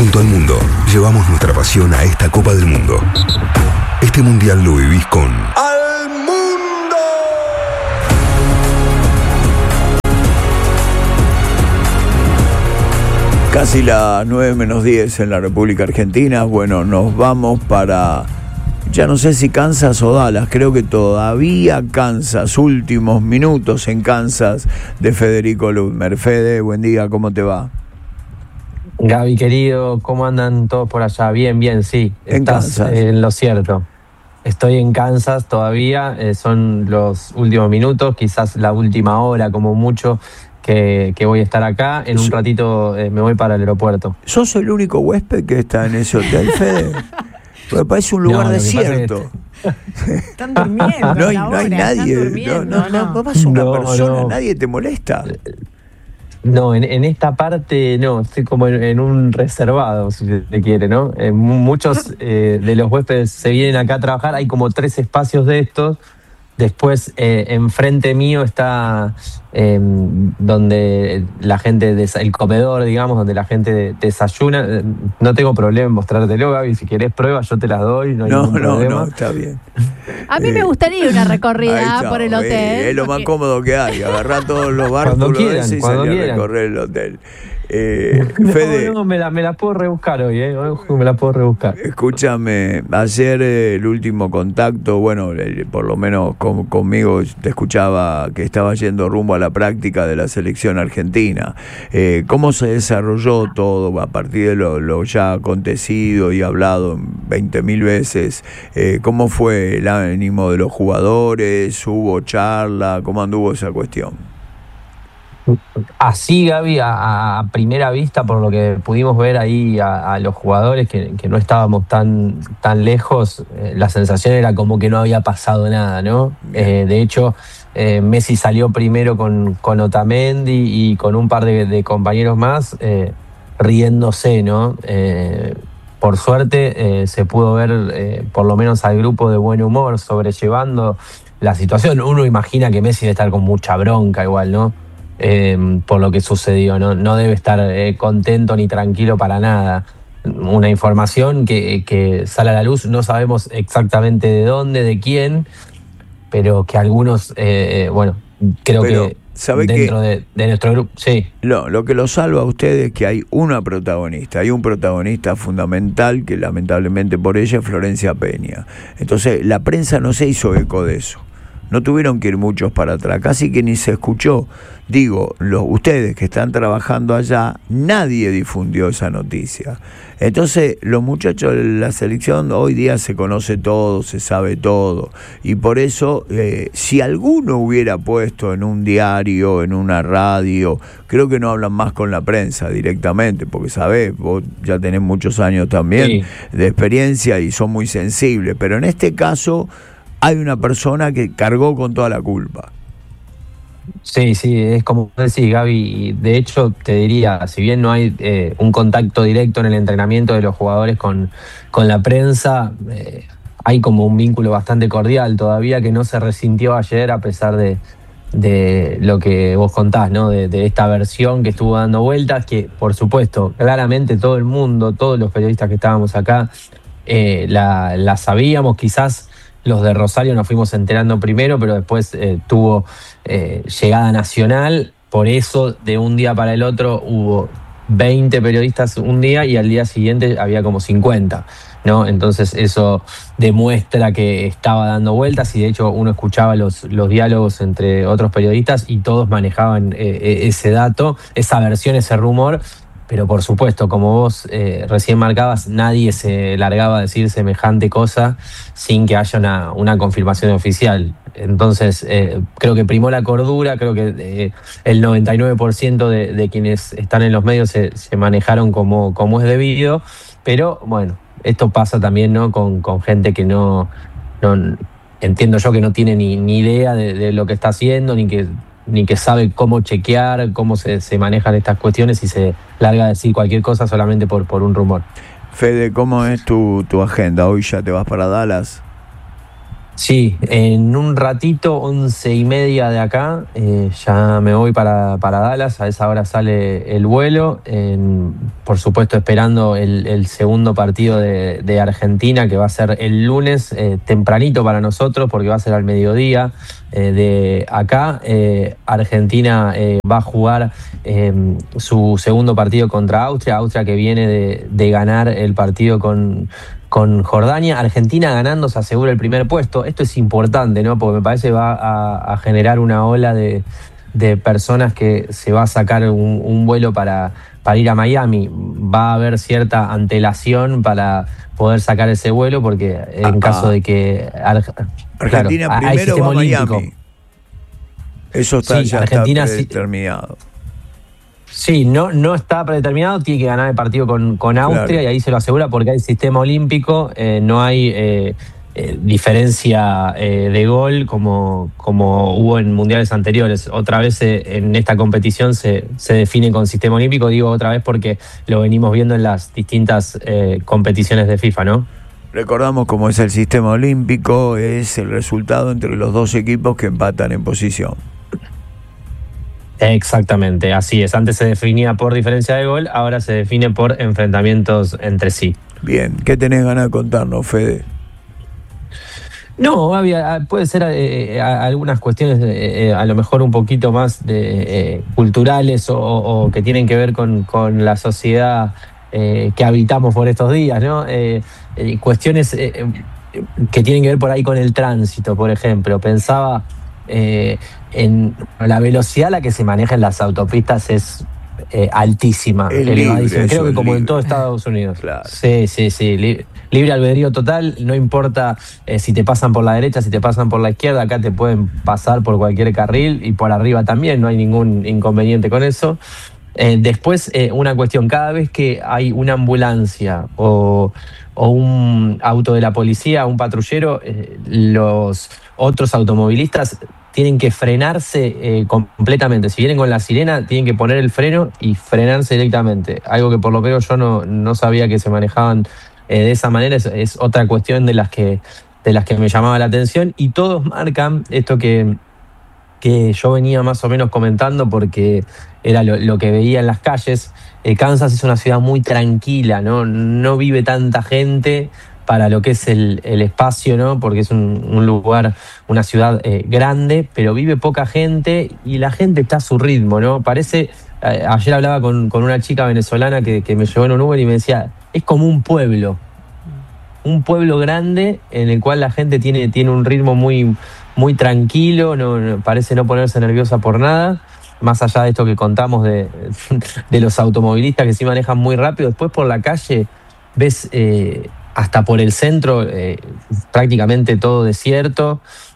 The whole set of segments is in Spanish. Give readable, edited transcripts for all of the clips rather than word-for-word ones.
Junto al mundo, llevamos nuestra pasión a esta Copa del Mundo. Este mundial lo vivís con ¡Al Mundo! Casi las 9:10 en la República Argentina. Bueno, nos vamos para... Ya no sé si Kansas o Dallas, creo que todavía Kansas, últimos minutos en Kansas de Federico Ludmer. Fede, buen día, ¿cómo te va? Gaby, querido, ¿cómo andan todos por allá? Bien, sí. Estás en lo cierto. Estoy en Kansas todavía, son los últimos minutos, quizás la última hora como mucho que voy a estar acá. En un ratito me voy para el aeropuerto. ¿Sos el único huésped que está en ese hotel, Fede? Me parece un lugar desierto. Están durmiendo. No hay nadie. No pasa una persona, nadie te molesta. No, en esta parte no, estoy como en un reservado, si se quiere, ¿no? Muchos de los huéspedes se vienen acá a trabajar, hay como 3 espacios de estos. Después, enfrente mío está donde la gente, el comedor, digamos, donde la gente desayuna. No tengo problema en mostrártelo, Gaby. Si querés pruebas, yo te las doy. No hay ningún problema. No, está bien. A mí me gustaría una recorrida por el hotel. Es lo más cómodo que hay. Agarrar todos los bártulos y salir a recorrer el hotel. Fede, me la puedo rebuscar hoy, me la puedo rebuscar. Escúchame, ayer el último contacto, bueno, por lo menos conmigo te escuchaba que estaba yendo rumbo a la práctica de la selección argentina. ¿Cómo se desarrolló todo a partir de lo ya acontecido y hablado 20.000 veces? ¿Cómo fue el ánimo de los jugadores? ¿Hubo charla? ¿Cómo anduvo esa cuestión? Así, Gaby, a primera vista, por lo que pudimos ver ahí a los jugadores que no estábamos tan lejos, la sensación era como que no había pasado nada, ¿no? De hecho, Messi salió primero con Otamendi y con un par de compañeros más riéndose, ¿no? Por suerte se pudo ver por lo menos al grupo de buen humor sobrellevando la situación. Uno imagina que Messi debe estar con mucha bronca igual, ¿no? Por lo que sucedió, no debe estar contento ni tranquilo para nada. Una información que sale a la luz, no sabemos exactamente de dónde, de quién, pero que algunos, creo que dentro de nuestro grupo, sí. Lo que lo salva a ustedes es que hay un protagonista fundamental que lamentablemente por ella es Florencia Peña. Entonces la prensa no se hizo eco de eso. No tuvieron que ir muchos para atrás, casi que ni se escuchó. Digo, ustedes que están trabajando allá, nadie difundió esa noticia. Entonces, los muchachos de la selección, hoy día se conoce todo, se sabe todo. Y por eso, si alguno hubiera puesto en un diario, en una radio, creo que no hablan más con la prensa directamente, porque sabés, vos ya tenés muchos años también de experiencia y son muy sensibles. Pero en este caso hay una persona que cargó con toda la culpa. Sí, es como decís, Gaby. De hecho, te diría, si bien no hay un contacto directo en el entrenamiento de los jugadores con la prensa, hay como un vínculo bastante cordial todavía que no se resintió ayer a pesar de lo que vos contás, ¿no? De esta versión que estuvo dando vueltas, que por supuesto, claramente todo el mundo, todos los periodistas que estábamos acá, la sabíamos. Quizás los de Rosario nos fuimos enterando primero, pero después tuvo llegada nacional. Por eso, de un día para el otro, hubo 20 periodistas un día y al día siguiente había como 50, ¿no? Entonces eso demuestra que estaba dando vueltas y de hecho uno escuchaba los diálogos entre otros periodistas y todos manejaban ese dato, esa versión, ese rumor. Pero por supuesto, como vos recién marcabas, nadie se largaba a decir semejante cosa sin que haya una confirmación oficial. Entonces, creo que primó la cordura, creo que el 99% de quienes están en los medios se manejaron como es debido. Pero bueno, esto pasa también, ¿no? con gente que no entiendo yo que no tiene ni idea de lo que está haciendo, ni que sabe cómo chequear, cómo se manejan estas cuestiones y se larga a decir cualquier cosa solamente por un rumor. Fede, ¿cómo es tu agenda? ¿Hoy ya te vas para Dallas? Sí, en un ratito, 11:30 de acá, ya me voy para Dallas. A esa hora sale el vuelo. Por supuesto, esperando el segundo partido de Argentina, que va a ser el lunes, tempranito para nosotros, porque va a ser al mediodía de acá. Argentina va a jugar su segundo partido contra Austria. Austria que viene de ganar el partido con Jordania. Argentina ganando se asegura el primer puesto. Esto es importante, ¿no? Porque me parece que va a generar una ola de personas que se va a sacar un vuelo para ir a Miami. Va a haber cierta antelación para poder sacar ese vuelo, porque en caso de que Argentina claro, primero va a Miami. Eso está, sí, ya Argentina está predeterminado. Sí, no está predeterminado, tiene que ganar el partido con Austria, claro. Y ahí se lo asegura porque hay sistema olímpico, no hay diferencia de gol como hubo en mundiales anteriores. Otra vez en esta competición se define con sistema olímpico, digo otra vez porque lo venimos viendo en las distintas competiciones de FIFA, ¿no? Recordamos cómo es el sistema olímpico, es el resultado entre los dos equipos que empatan en posición. Exactamente, así es. Antes se definía por diferencia de gol, ahora se define por enfrentamientos entre sí. Bien, ¿qué tenés ganas de contarnos, Fede? No, puede ser algunas cuestiones a lo mejor un poquito más culturales o que tienen que ver con la sociedad que habitamos por estos días, ¿no? Cuestiones que tienen que ver por ahí con el tránsito, por ejemplo. Pensaba en la velocidad a la que se maneja en las autopistas es altísima, elevadísima. Creo que como en todo Estados Unidos. Claro. Sí. Libre albedrío total, no importa si te pasan por la derecha, si te pasan por la izquierda, acá te pueden pasar por cualquier carril y por arriba también, no hay ningún inconveniente con eso. Después, una cuestión, cada vez que hay una ambulancia o un auto de la policía, un patrullero, los otros automovilistas tienen que frenarse completamente. Si vienen con la sirena, tienen que poner el freno y frenarse directamente. Algo que por lo menos yo no sabía que se manejaban de esa manera. Es otra cuestión de las que me llamaba la atención. Y todos marcan esto que yo venía más o menos comentando, porque era lo que veía en las calles. Kansas es una ciudad muy tranquila, no vive tanta gente para lo que es el espacio, ¿no? Porque es un lugar, una ciudad grande, pero vive poca gente y la gente está a su ritmo, ¿no? Parece, ayer hablaba con una chica venezolana que me llevó en un Uber y me decía, es como un pueblo grande en el cual la gente tiene un ritmo muy, muy tranquilo, no parece no ponerse nerviosa por nada. Más allá de esto que contamos de los automovilistas que sí manejan muy rápido, después por la calle ves hasta por el centro prácticamente todo desierto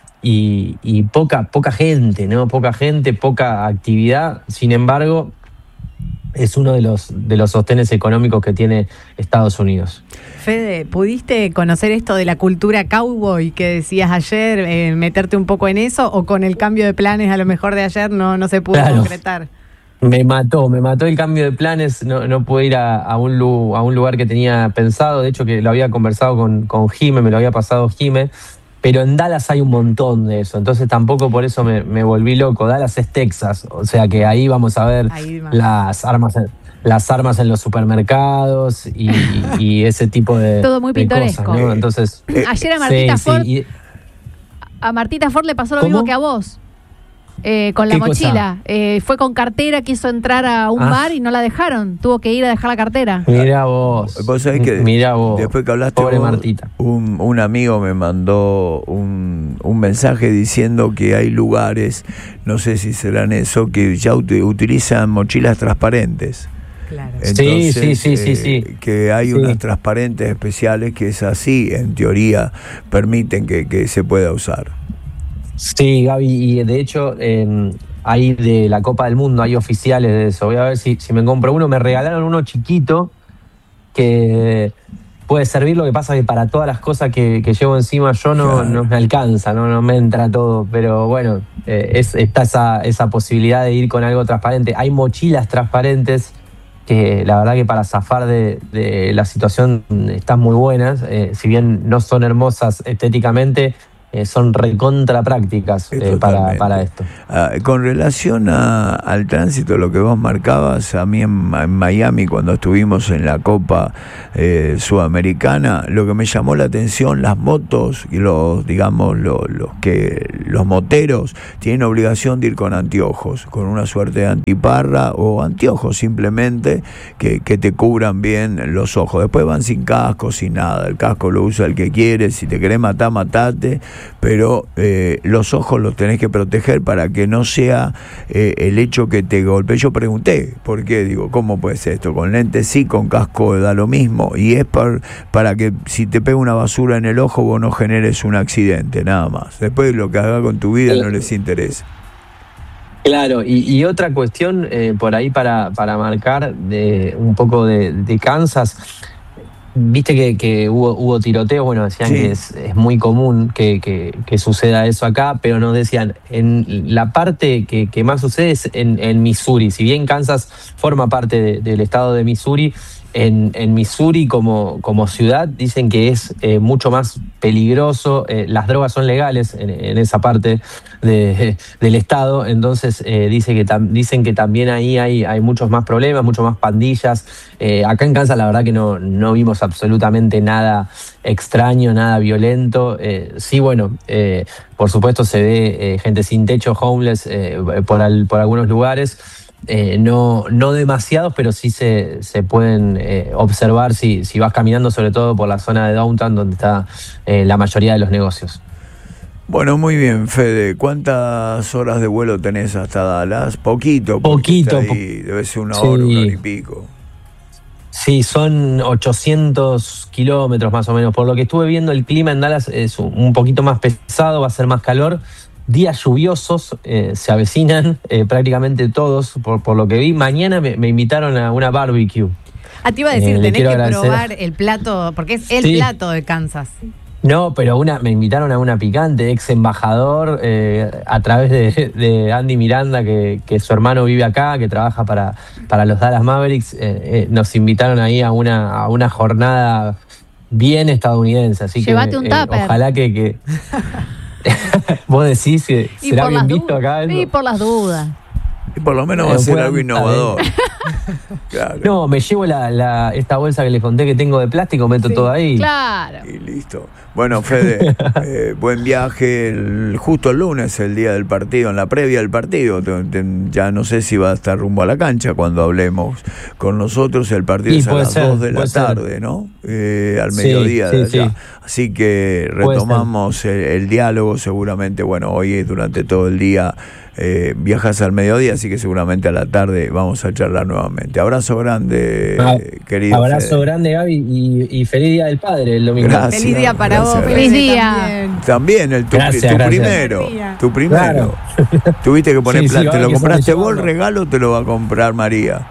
y poca gente, ¿no? Poca gente, poca actividad. Sin embargo, es uno de los sostenes económicos que tiene Estados Unidos. Fede, ¿pudiste conocer esto de la cultura cowboy que decías ayer, meterte un poco en eso, o con el cambio de planes a lo mejor de ayer no se pudo concretar? Me mató el cambio de planes, no pude ir a un lugar que tenía pensado. De hecho, que lo había conversado con Jime, me lo había pasado Jime, pero en Dallas hay un montón de eso, entonces tampoco por eso me volví loco. Dallas es Texas, o sea que ahí vamos a ver las armas en los supermercados y ese tipo de todo muy pintoresco, cosas, ¿no? Entonces, ayer a Martita Ford a Martita Ford le pasó lo mismo que a vos. Con la mochila, fue con cartera, quiso entrar a un bar y no la dejaron, tuvo que ir a dejar la cartera. Mira vos. Vos sabés que después que hablaste pobre Martita, un amigo me mandó un mensaje diciendo que hay lugares, no sé si serán eso, que ya utilizan mochilas transparentes. Claro. Entonces, sí. Que hay unas transparentes especiales que es así, en teoría permiten que se pueda usar. Sí, Gaby, y de hecho hay de la Copa del Mundo, hay oficiales de eso. Voy a ver si me compro uno. Me regalaron uno chiquito que puede servir, lo que pasa es que para todas las cosas que llevo encima yo no me alcanza, no me entra todo, pero bueno, está esa posibilidad de ir con algo transparente. Hay mochilas transparentes que la verdad que para zafar de la situación están muy buenas, si bien no son hermosas estéticamente, son recontra prácticas para esto. Con relación al tránsito, lo que vos marcabas, a mí en Miami, cuando estuvimos en la Copa Sudamericana, lo que me llamó la atención, las motos y los moteros tienen obligación de ir con anteojos, con una suerte de antiparra o anteojos simplemente que te cubran bien los ojos. Después van sin casco, sin nada. El casco lo usa el que quiere, si te querés matar, matate, pero los ojos los tenés que proteger para que no sea el hecho que te golpee. Yo pregunté, ¿por qué? Digo, ¿cómo puede ser esto? Con lentes sí, con casco da lo mismo, y es para que si te pega una basura en el ojo vos no generes un accidente, nada más. Después lo que hagas con tu vida no les interesa. Claro, y otra cuestión por ahí para marcar un poco de Kansas. Viste que hubo tiroteos, bueno, decían que es muy común que suceda eso acá, pero nos decían, en la parte que más sucede es en Missouri. Si bien Kansas forma parte del estado de Missouri, en Missouri como ciudad dicen que es mucho más peligroso. Las drogas son legales en esa parte del estado, entonces dicen que también ahí hay muchos más problemas, muchos más pandillas. Acá en Kansas la verdad que no vimos absolutamente nada extraño, nada violento. Sí, bueno, por supuesto se ve gente sin techo, homeless, por algunos lugares. No demasiados, pero sí se pueden observar si vas caminando, sobre todo por la zona de Downtown, donde está la mayoría de los negocios. Bueno, muy bien, Fede. ¿Cuántas horas de vuelo tenés hasta Dallas? Poquito. Debe ser una hora y pico. Sí, son 800 kilómetros más o menos. Por lo que estuve viendo, el clima en Dallas es un poquito más pesado, va a ser más calor. Días lluviosos se avecinan prácticamente todos, por lo que vi. Mañana me invitaron a una barbecue. Te iba a decir, tenés que probar el plato, porque es el plato de Kansas. No, pero me invitaron a una picante, ex embajador, a través de Andy Miranda, que su hermano vive acá, que trabaja para los Dallas Mavericks. Nos invitaron ahí a una jornada bien estadounidense. Así llévate que un tupper. Ojalá que vos decís que será bien visto acá. Y por las dudas. Y por lo menos va a ser algo innovador. Claro. No, me llevo esta bolsa que les conté que tengo de plástico, meto todo ahí. Claro. Y listo. Bueno, Fede, buen viaje. Justo el lunes, el día del partido, en la previa del partido. Ya no sé si va a estar rumbo a la cancha cuando hablemos con nosotros. El partido es a las 2 de la tarde, ¿no? Al mediodía de allá. Sí. Así que retomamos el diálogo seguramente. Bueno, hoy durante todo el día viajas al mediodía, así que seguramente a la tarde vamos a charlar nuevamente. Abrazo grande, querido Abrazo Fede. Grande, Gaby, y feliz Día del Padre el domingo. Gracias, feliz día para vos. Feliz día. También tu primero. Claro. Tuviste que poner plata. ¿Te lo compraste vos el llevarlo. regalo? Te lo va a comprar María.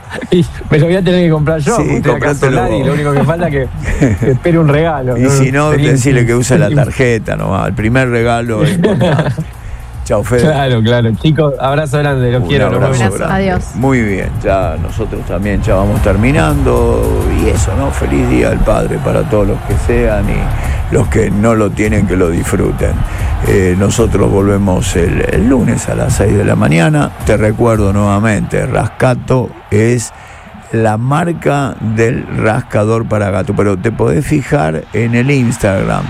Me lo voy a tener que comprar yo. Sí, comprátelo vos. Y lo único que falta es que espere un regalo. Y si no, decirle que use la tarjeta nomás. El primer regalo es importante. Chao, Fede. Claro. Chicos, abrazo grande, los quiero. Abrazo grande. Adiós. Muy bien, ya nosotros también ya vamos terminando. Y eso, ¿no? Feliz Día del Padre para todos los que sean y los que no lo tienen, que lo disfruten. Nosotros volvemos el lunes a las 6 de la mañana. Te recuerdo nuevamente, Rascato es la marca del rascador para gato, pero te podés fijar en el Instagram,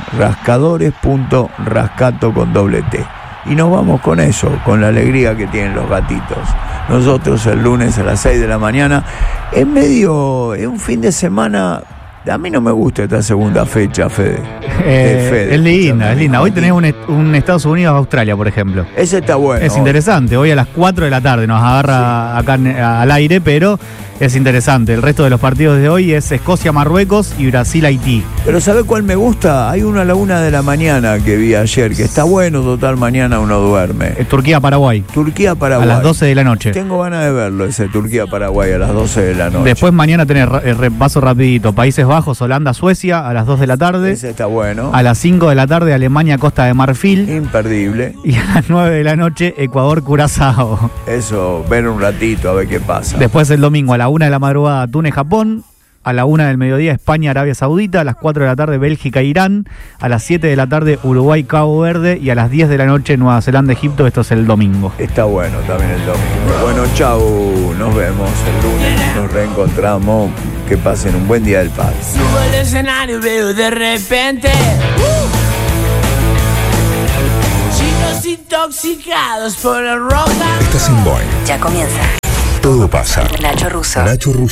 rascadores.rascato con doble T. Y nos vamos con eso, con la alegría que tienen los gatitos. Nosotros el lunes a las 6 de la mañana, es un fin de semana. A mí no me gusta esta segunda fecha, Fede. Es linda. Hoy tenés un Estados Unidos-Australia, por ejemplo. Ese está bueno. Es interesante. Hoy a las 4 de la tarde nos agarra acá al aire, pero es interesante. El resto de los partidos de hoy es Escocia-Marruecos y Brasil-Haití. Pero ¿sabe cuál me gusta? Hay uno a la 1 de la mañana que vi ayer, que está bueno, total, mañana uno duerme. Es Turquía-Paraguay. Turquía-Paraguay. A las 12 de la noche. Tengo ganas de verlo, ese Turquía-Paraguay a las 12 de la noche. Después mañana tenés repaso rapidito. Países Bajos, Holanda, Suecia a las 2 de la tarde. Ese está bueno. A las 5 de la tarde Alemania, Costa de Marfil. Imperdible. Y a las 9 de la noche Ecuador, Curazao. Eso, ver un ratito a ver qué pasa. Después el domingo a la 1 de la madrugada Túnez, Japón. A la 1 del mediodía, España, Arabia Saudita. A las 4 de la tarde, Bélgica, Irán. A las 7 de la tarde, Uruguay, Cabo Verde. Y a las 10 de la noche, Nueva Zelanda, Egipto. Esto es el domingo. Está bueno también el domingo. Bueno, chau. Nos vemos el lunes. Nos reencontramos. Que pasen un buen día del padre. Subo al escenario y veo de repente chicos intoxicados por el rock. Estás en Boing. Ya comienza. Todo pasa. Nacho Russo.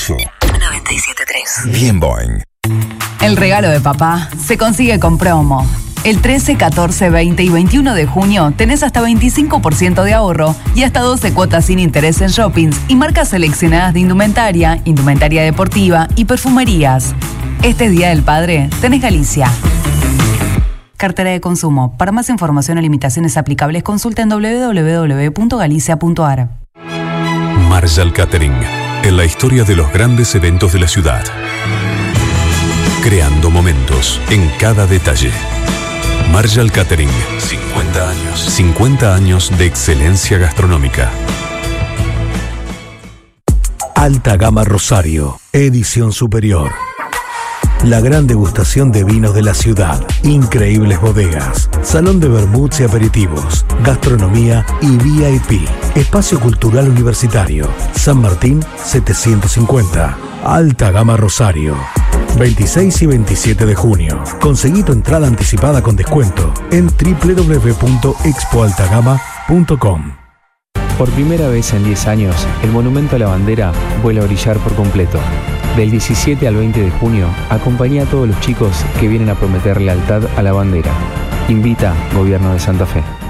97.3. Bien Boing. El regalo de papá se consigue con promo. El 13, 14, 20 y 21 de junio tenés hasta 25% de ahorro y hasta 12 cuotas sin interés en shoppings y marcas seleccionadas de indumentaria, indumentaria deportiva y perfumerías. Este Día del Padre tenés Galicia. Cartera de consumo. Para más información o limitaciones aplicables, consulta en www.galicia.ar. Marshall Catering, en la historia de los grandes eventos de la ciudad. Creando momentos en cada detalle. Marshall Catering, 50 años. 50 años de excelencia gastronómica. Alta Gama Rosario, edición superior. La gran degustación de vinos de la ciudad, increíbles bodegas, salón de vermuts y aperitivos, gastronomía y VIP. Espacio Cultural Universitario, San Martín 750. Alta Gama Rosario. 26 y 27 de junio. Conseguí tu entrada anticipada con descuento en www.expoaltagama.com. Por primera vez en 10 años, el Monumento a la Bandera vuelve a brillar por completo. Del 17 al 20 de junio, acompañá a todos los chicos que vienen a prometer lealtad a la bandera. Invita Gobierno de Santa Fe.